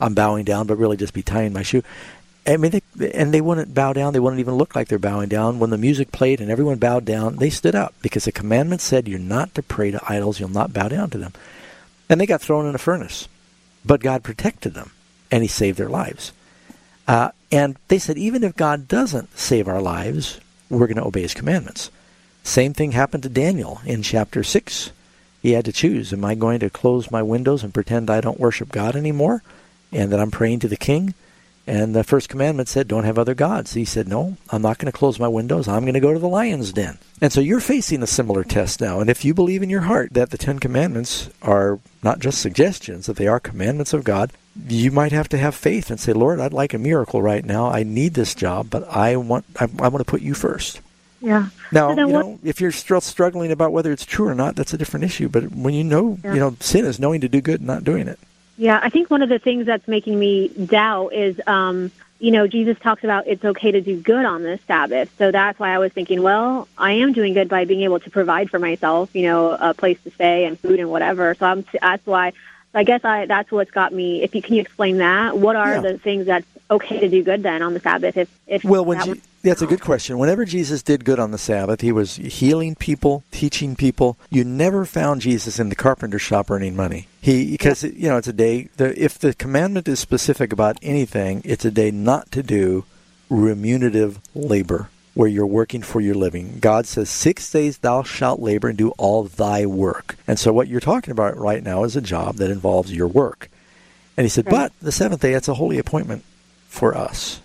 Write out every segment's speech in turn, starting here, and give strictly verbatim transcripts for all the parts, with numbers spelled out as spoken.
I'm bowing down, but really just be tying my shoe. I mean, they, and they wouldn't bow down. They wouldn't even look like they're bowing down. When the music played and everyone bowed down, they stood up because the commandment said you're not to pray to idols. You'll not bow down to them. And they got thrown in a furnace. But God protected them, and he saved their lives. Uh, and they said, even if God doesn't save our lives, we're going to obey his commandments. Same thing happened to Daniel in chapter six. He had to choose, am I going to close my windows and pretend I don't worship God anymore and that I'm praying to the king? And the first commandment said, don't have other gods. He said, no, I'm not going to close my windows. I'm going to go to the lion's den. And so you're facing a similar test now. And if you believe in your heart that the Ten Commandments are not just suggestions, that they are commandments of God, you might have to have faith and say, Lord, I'd like a miracle right now. I need this job, but I want I, I want to put you first. Yeah. Now, so you what, know, if you're still struggling about whether it's true or not, that's a different issue. But when you know, yeah. you know, sin is knowing to do good and not doing it. Yeah, I think one of the things that's making me doubt is, um, you know, Jesus talks about it's okay to do good on this Sabbath. So that's why I was thinking, well, I am doing good by being able to provide for myself, you know, a place to stay and food and whatever. So I'm, that's why, I guess I that's what's got me. If you can you explain that? What are yeah. the things that's okay to do good then on the Sabbath? If, if well, when that Je- was- that's a good question. Whenever Jesus did good on the Sabbath, he was healing people, teaching people. You never found Jesus in the carpenter shop earning money. He because you know it's a day. The, if the commandment is specific about anything, it's a day not to do remunerative labor where you're working for your living. God says, six days thou shalt labor and do all thy work. And so what you're talking about right now is a job that involves your work. And he said, right. but the seventh day, it's a holy appointment for us.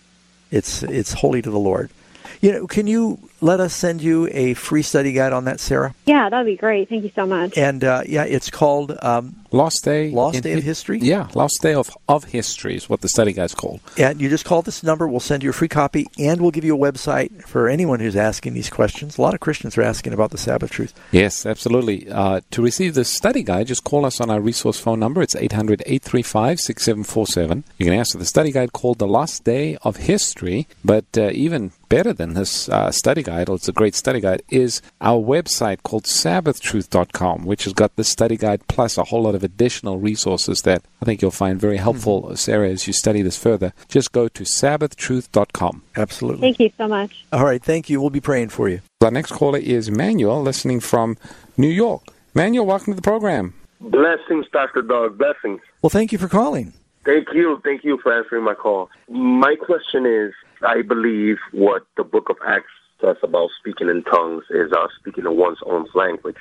It's it's holy to the Lord. You know, can you let us send you a free study guide on that, Sarah? Yeah, that'd be great. Thank you so much. And uh, yeah, it's called um, Lost Day. Lost Day of History. Yeah, Lost Day of of History is what the study guide's called. And you just call this number. We'll send you a free copy, and we'll give you a website for anyone who's asking these questions. A lot of Christians are asking about the Sabbath truth. Yes, absolutely. Uh, to receive the study guide, just call us on our resource phone number. It's eight hundred, eight three five, six seven four seven. You can ask for the study guide called The Lost Day of History, but uh, even better than this uh, study guide, or it's a great study guide, is our website called sabbath truth dot com, which has got the study guide plus a whole lot of additional resources that I think you'll find very helpful, mm-hmm. Sarah, as you study this further. Just go to sabbath truth dot com. Absolutely. Thank you so much. All right, thank you. We'll be praying for you. Our next caller is Manuel, listening from New York. Manuel, welcome to the program. Blessings, Doctor Dog, blessings. Well, thank you for calling. Thank you. Thank you for answering my call. My question is, I believe what the book of Acts says about speaking in tongues is uh, speaking in one's own language.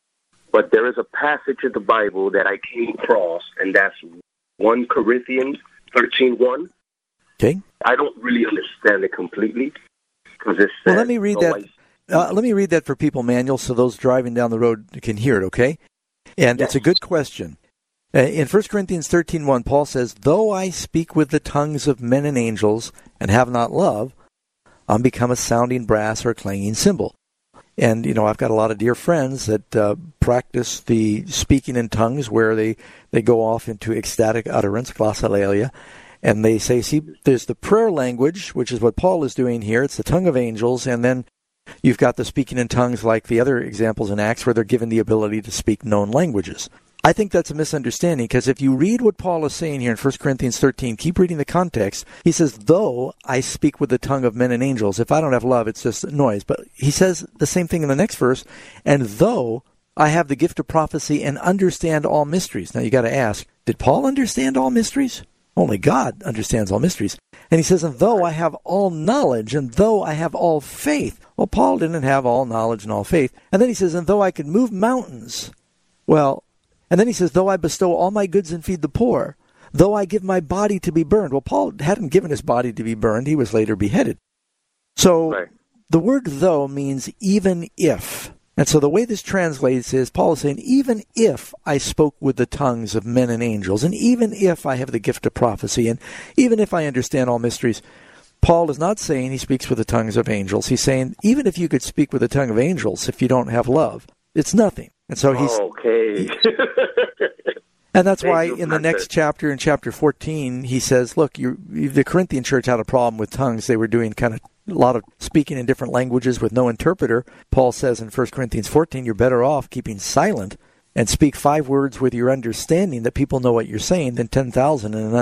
But there is a passage in the Bible that I came across, and that's First Corinthians thirteen one. Okay. I don't really understand it completely. Cause it says, well, let me read oh, that. Uh, let me read that for people, Manuel, so those driving down the road can hear it, okay? And yes. It's a good question. Uh, in First Corinthians thirteen one, Paul says, though I speak with the tongues of men and angels and have not love, I'm become a sounding brass or a clanging cymbal. And, you know, I've got a lot of dear friends that uh, practice the speaking in tongues where they, they go off into ecstatic utterance, glossolalia, and they say, see, there's the prayer language, which is what Paul is doing here. It's the tongue of angels, and then you've got the speaking in tongues like the other examples in Acts where they're given the ability to speak known languages. I think that's a misunderstanding, because if you read what Paul is saying here in First Corinthians thirteen, keep reading the context. He says, though I speak with the tongue of men and angels, if I don't have love, it's just noise. But he says the same thing in the next verse, and though I have the gift of prophecy and understand all mysteries. Now you got to ask, did Paul understand all mysteries? Only God understands all mysteries. And he says, and though I have all knowledge, and though I have all faith. Well, Paul didn't have all knowledge and all faith. And then he says, and though I could move mountains. Well, and then he says, though I bestow all my goods and feed the poor, though I give my body to be burned. Well, Paul hadn't given his body to be burned. He was later beheaded. So right. The word though means even if. And so the way this translates is Paul is saying, even if I spoke with the tongues of men and angels, and even if I have the gift of prophecy, and even if I understand all mysteries, Paul is not saying he speaks with the tongues of angels. He's saying, even if you could speak with the tongue of angels, if you don't have love, it's nothing. And so he's okay. And that's why in the next chapter, in chapter fourteen, he says, look, you, the Corinthian church had a problem with tongues. They were doing kind of a lot of speaking in different languages with no interpreter. Paul says in First Corinthians fourteen, you're better off keeping silent and speak five words with your understanding that people know what you're saying than ten thousand in an